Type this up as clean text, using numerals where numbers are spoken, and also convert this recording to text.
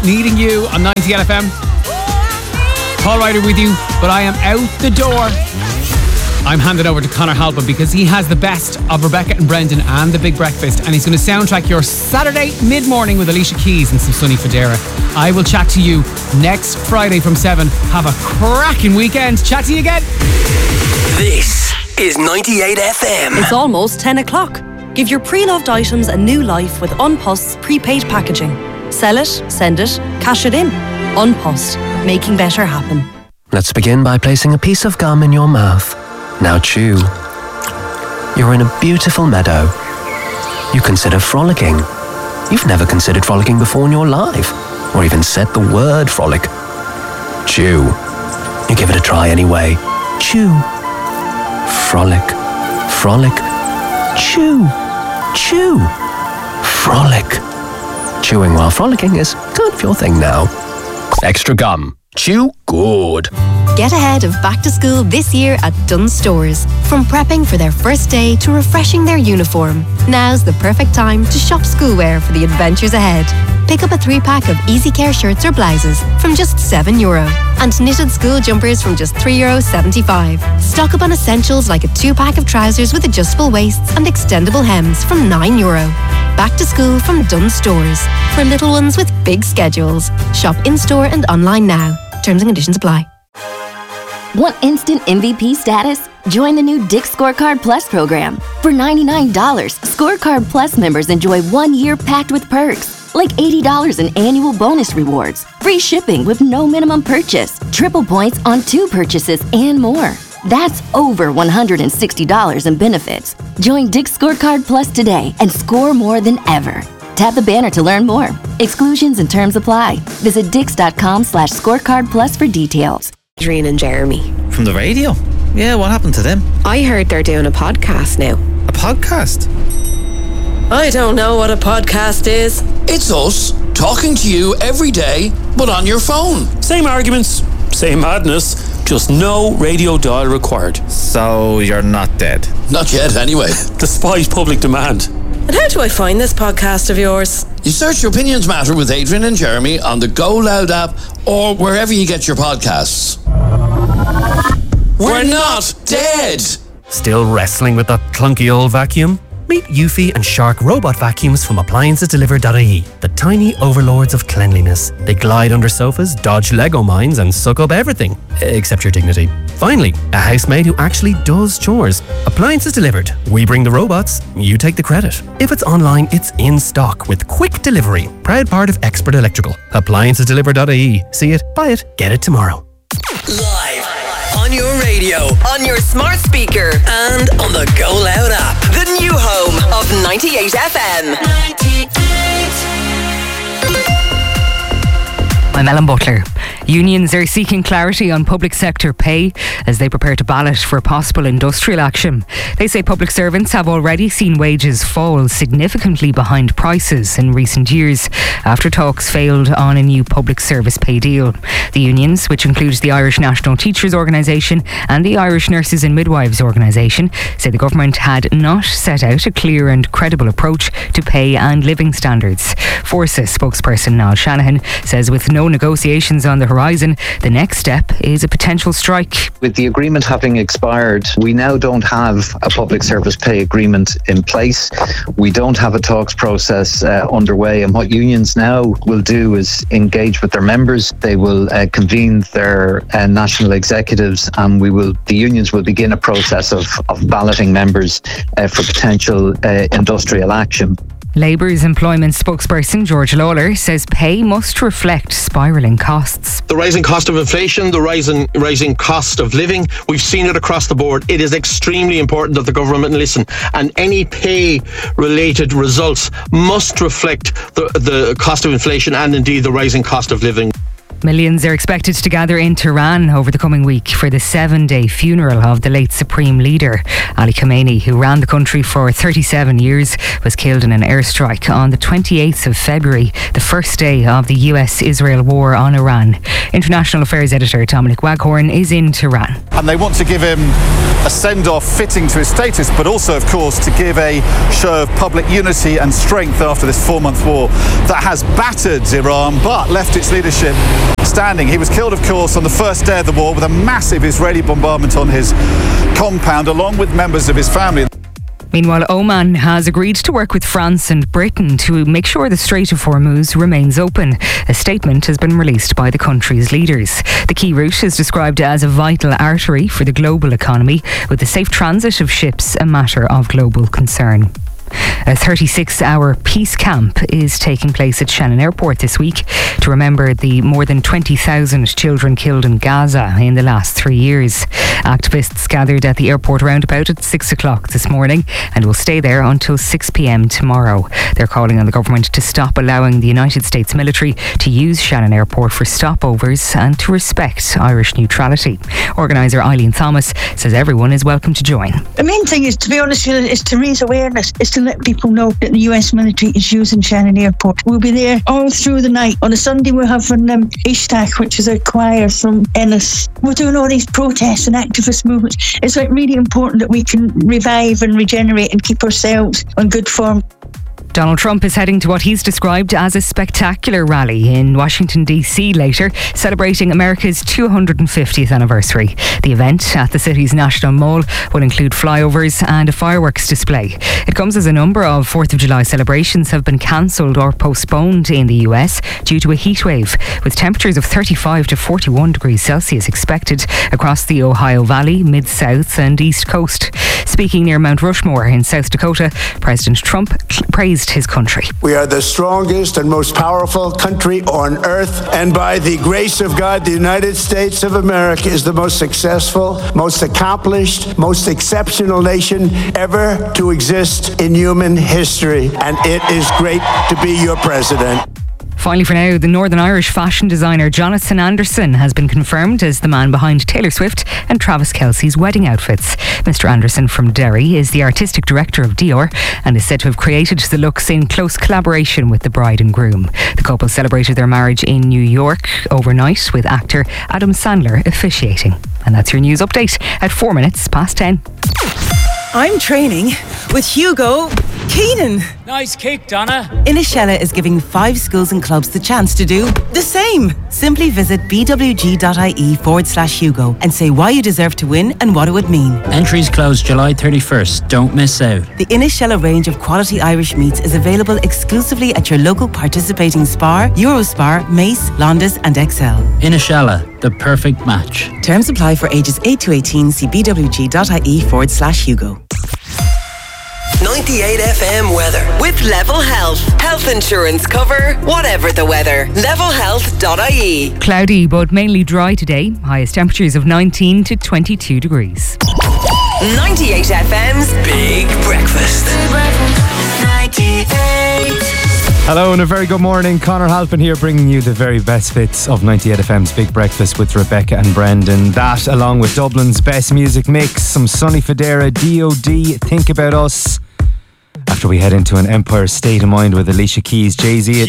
Needing You on 98 FM. Paul Ryder with you, but I am out the door. I'm handing over to Conor Halpin because he has the best of Rebecca and Brendan and The Big Breakfast, and he's going to soundtrack your Saturday mid-morning with Alicia Keys and some Sonny Fodera. I will chat to you next Friday from 7. Have a cracking weekend. Chat to you again. This is 98 FM. It's almost 10 o'clock. Give your pre-loved items a new life with Unpost's prepaid packaging. Sell it, send it, cash it in. Unpost, making better happen. Let's begin by placing a piece of gum in your mouth. Now chew. You're in a beautiful meadow. You consider frolicking. You've never considered frolicking before in your life, or even said the word frolic. Chew. You give it a try anyway. Chew. Frolic. Frolic. Chew. Chew. Frolic. Chewing while frolicking is kind of your thing now. Extra gum. Chew good. Get ahead of back to school this year at Dunnes Stores. From prepping for their first day to refreshing their uniform, now's the perfect time to shop schoolwear for the adventures ahead. Pick up a 3-pack of Easy Care shirts or blouses from just €7 and knitted school jumpers from just €3.75. Stock up on essentials like a 2-pack of trousers with adjustable waists and extendable hems from €9. Back to school from Dunnes Stores. For little ones with big schedules. Shop in-store and online now. Terms and conditions apply. Want instant MVP status? Join the new Dick's Scorecard Plus program. For $99, Scorecard Plus members enjoy 1 year packed with perks, like $80 in annual bonus rewards, free shipping with no minimum purchase, triple points on 2 purchases, and more. That's over $160 in benefits. Join Dick's Scorecard Plus today and score more than ever. Tap the banner to learn more. Exclusions and terms apply. Visit dix.com/scorecard plus for details. Adrian and Jeremy. From the radio? Yeah, what happened to them? I heard they're doing a podcast now. A podcast? I don't know what a podcast is. It's us talking to you every day, but on your phone. Same arguments, same madness, just no radio dial required. So you're not dead? Not yet, anyway. Despite public demand. And how do I find this podcast of yours? You search Your Opinions Matter with Adrian and Jeremy on the Go Loud app or wherever you get your podcasts. We're not dead! Still wrestling with that clunky old vacuum? Meet Eufy and Shark robot vacuums from AppliancesDeliver.ie, the tiny overlords of cleanliness. They glide under sofas, dodge Lego mines and suck up everything, except your dignity. Finally, a housemaid who actually does chores. Appliances Delivered. We bring the robots, you take the credit. If it's online, it's in stock with quick delivery. Proud part of Expert Electrical. AppliancesDeliver.ie. See it, buy it, get it tomorrow. Live on your radio, on your smart speaker, and on the Go Loud app. The new home of 98 FM. 98. I'm Ellen Butler. Unions are seeking clarity on public sector pay as they prepare to ballot for possible industrial action. They say public servants have already seen wages fall significantly behind prices in recent years after talks failed on a new public service pay deal. The unions, which includes the Irish National Teachers Organisation and the Irish Nurses and Midwives Organisation, say the government had not set out a clear and credible approach to pay and living standards. Forces spokesperson Niall Shanahan says with no negotiations on the horizon, the next step is a potential strike. With the agreement having expired, we now don't have a public service pay agreement in place. We don't have a talks process underway, and what unions now will do is engage with their members. They will convene their national executives, and the unions will begin a process of balloting members for potential industrial action. Labour's employment spokesperson George Lawler says pay must reflect spiralling costs. The rising cost of inflation, the rising cost of living, we've seen it across the board. It is extremely important that the government listen, and any pay related results must reflect the cost of inflation and indeed the rising cost of living. Millions are expected to gather in Tehran over the coming week for the 7-day funeral of the late Supreme Leader. Ali Khamenei, who ran the country for 37 years, was killed in an airstrike on the 28th of February, the first day of the US-Israel war on Iran. International Affairs Editor Dominic Waghorn is in Tehran. And they want to give him a send-off fitting to his status, but also, of course, to give a show of public unity and strength after this 4-month war that has battered Iran but left its leadership standing. He was killed, of course, on the first day of the war with a massive Israeli bombardment on his compound, along with members of his family. Meanwhile, Oman has agreed to work with France and Britain to make sure the Strait of Hormuz remains open. A statement has been released by the country's leaders. The key route is described as a vital artery for the global economy, with the safe transit of ships a matter of global concern. A 36-hour peace camp is taking place at Shannon Airport this week to remember the more than 20,000 children killed in Gaza in the last 3 years. Activists gathered at the airport roundabout at 6 o'clock this morning and will stay there until 6 p.m. tomorrow. They're calling on the government to stop allowing the United States military to use Shannon Airport for stopovers and to respect Irish neutrality. Organiser Eileen Thomas says everyone is welcome to join. The main thing is, to be honest, is to raise awareness, is to let people know that the US military is using Shannon Airport. We'll be there all through the night. On a Sunday we're having Ishtaq, which is a choir from Ennis. We're doing all these protests and activist movements. It's really important that we can revive and regenerate and keep ourselves on good form. Donald Trump is heading to what he's described as a spectacular rally in Washington, D.C. later, celebrating America's 250th anniversary. The event at the city's National Mall will include flyovers and a fireworks display. It comes as a number of 4th of July celebrations have been cancelled or postponed in the US due to a heatwave, with temperatures of 35 to 41 degrees Celsius expected across the Ohio Valley, Mid-South and East Coast. Speaking near Mount Rushmore in South Dakota, President Trump praised his country. We are the strongest and most powerful country on earth, and by the grace of God, the United States of America is the most successful, most accomplished, most exceptional nation ever to exist in human history, and it is great to be your president. Finally, for now, the Northern Irish fashion designer Jonathan Anderson has been confirmed as the man behind Taylor Swift and Travis Kelce's wedding outfits. Mr. Anderson from Derry is the artistic director of Dior and is said to have created the looks in close collaboration with the bride and groom. The couple celebrated their marriage in New York overnight, with actor Adam Sandler officiating. And that's your news update at 4 minutes past 10. I'm training with Hugo Keenan. Nice kick, Donna. Inishella is giving 5 schools and clubs the chance to do the same. Simply visit bwg.ie/Hugo and say why you deserve to win and what it would mean. Entries close July 31st. Don't miss out. The Inishella range of quality Irish meats is available exclusively at your local participating Spar, Eurospar, Mace, Londis and XL. Inishella, the perfect match. Terms apply for ages 8 to 18. See bwg.ie/Hugo. 98 FM weather with Level Health. Health insurance cover, whatever the weather. Levelhealth.ie. Cloudy but mainly dry today. Highest temperatures of 19 to 22 degrees. 98 FM's Big Breakfast. 98. Hello and a very good morning. Conor Halpin here, bringing you the very best bits of 98 FM's Big Breakfast with Rebecca and Brendan. That, along with Dublin's best music mix, some Sonny Fodera, D.O.D., Think About Us. After we head into an Empire State of Mind with Alicia Keys, Jay-Z.